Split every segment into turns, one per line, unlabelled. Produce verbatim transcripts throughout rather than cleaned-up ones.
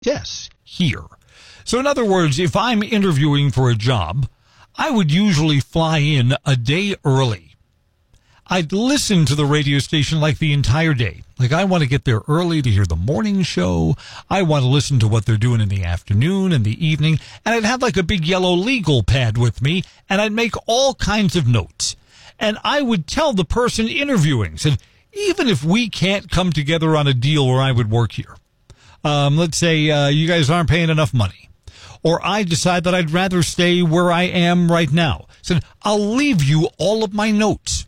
Yes, here. So in other words, if I'm interviewing for a job, I would usually fly in a day early. I'd listen to the radio station like the entire day. Like, I want to get there early to hear the morning show. I want to listen to what they're doing in the afternoon and the evening. And I'd have like a big yellow legal pad with me, and I'd make all kinds of notes. And I would tell the person interviewing, said, even if we can't come together on a deal where I would work here, um, let's say uh, you guys aren't paying enough money, or I decide that I'd rather stay where I am right now, said, I'll leave you all of my notes.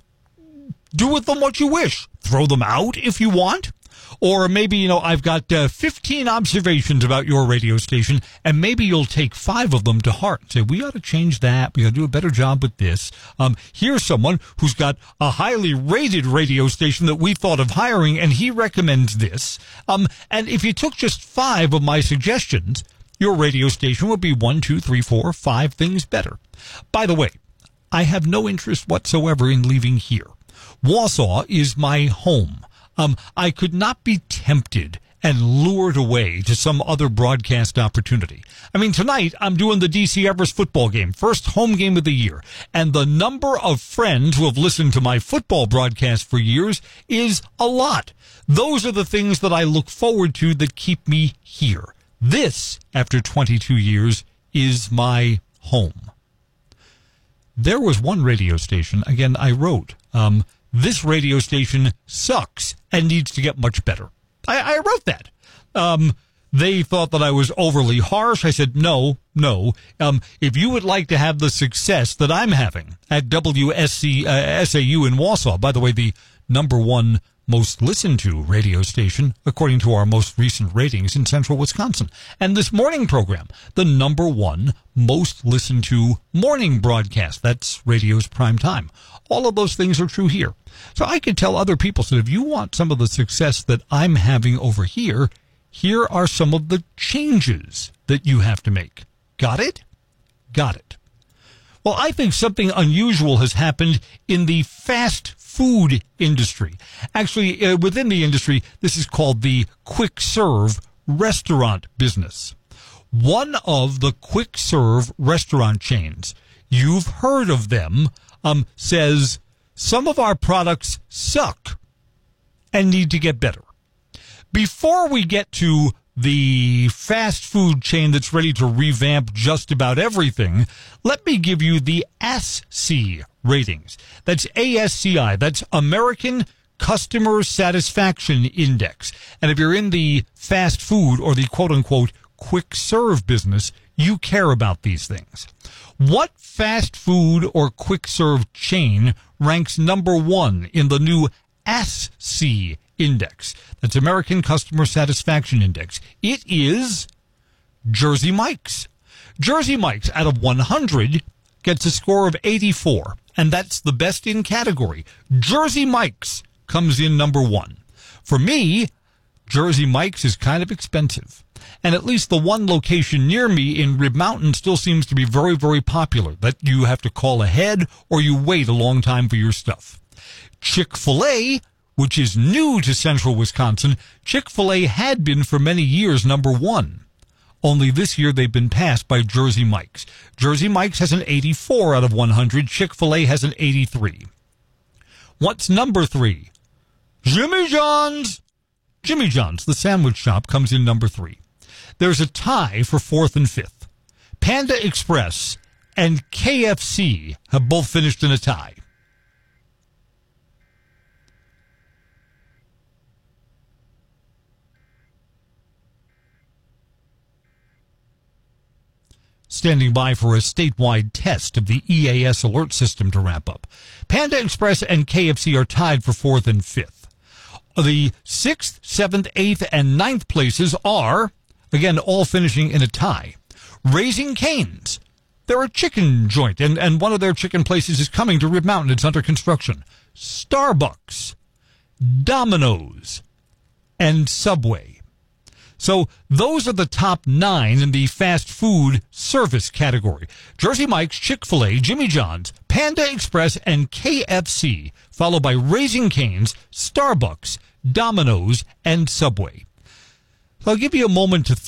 Do with them what you wish. Throw them out if you want. Or maybe, you know, I've got uh, fifteen observations about your radio station, and maybe you'll take five of them to heart. Say, we ought to change that. We ought to do a better job with this. Um, here's someone who's got a highly rated radio station that we thought of hiring, and he recommends this. Um, and if you took just five of my suggestions, your radio station would be one, two, three, four, five things better. By the way, I have no interest whatsoever in leaving here. Wausau is my home. Um, I could not be tempted and lured away to some other broadcast opportunity. I mean, tonight I'm doing the D C Everest football game, first home game of the year, and the number of friends who have listened to my football broadcast for years is a lot. Those are the things that I look forward to that keep me here. This, after twenty-two years, is my home. There was one radio station, again, I wrote, um, this radio station sucks and needs to get much better. I, I wrote that. Um, they thought that I was overly harsh. I said, no, no. Um, if you would like to have the success that I'm having at W S C, uh, S A U in Wausau, by the way, the number one most listened to radio station, according to our most recent ratings in central Wisconsin. And this morning program, the number one most listened to morning broadcast. That's radio's prime time. All of those things are true here. So I could tell other people, so if you want some of the success that I'm having over here, here are some of the changes that you have to make. Got it? Got it. Well, I think something unusual has happened in the fast food industry. Actually, uh, within the industry, this is called the quick serve restaurant business. One of the quick serve restaurant chains, you've heard of them, um, says some of our products suck and need to get better. Before we get to the fast food chain that's ready to revamp just about everything, let me give you the A S C I ratings. That's A S C I. That's American Customer Satisfaction Index. And if you're in the fast food or the quote-unquote quick serve business, you care about these things. What fast food or quick serve chain ranks number one in the new A S C I Index? That's American Customer Satisfaction Index. It is Jersey Mike's. Jersey Mike's, out of one hundred, gets a score of eighty-four, and that's the best in category. Jersey Mike's comes in number one. For me, Jersey Mike's is kind of expensive, and at least the one location near me in Rib Mountain still seems to be very, very popular, that you have to call ahead or you wait a long time for your stuff. Chick-fil-A, which is new to central Wisconsin, Chick-fil-A had been for many years number one. Only this year they've been passed by Jersey Mike's. Jersey Mike's has an eighty-four out of one hundred. Chick-fil-A has an eighty-three. What's number three? Jimmy John's. Jimmy John's, the sandwich shop, comes in number three. There's a tie for fourth and fifth. Panda Express and K F C have both finished in a tie. Standing by for a statewide test of the E A S alert system to wrap up. Panda Express and K F C are tied for fourth and fifth. The sixth, seventh, eighth, and ninth places are, again, all finishing in a tie. Raising Cane's. They're a chicken joint, and, and one of their chicken places is coming to Rib Mountain. It's under construction. Starbucks, Domino's, and Subway. So those are the top nine in the fast food service category. Jersey Mike's, Chick-fil-A, Jimmy John's, Panda Express, and K F C, followed by Raising Cane's, Starbucks, Domino's, and Subway. So I'll give you a moment to